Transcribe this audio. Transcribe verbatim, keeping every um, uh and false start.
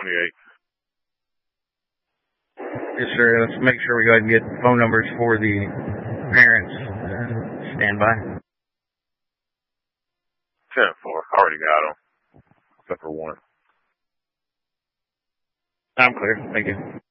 twenty-eight. Yes, sir. Let's make sure we go ahead and get phone numbers for the parents. Uh, stand by. ten four. Already got them. Except for one. I'm clear. Thank you.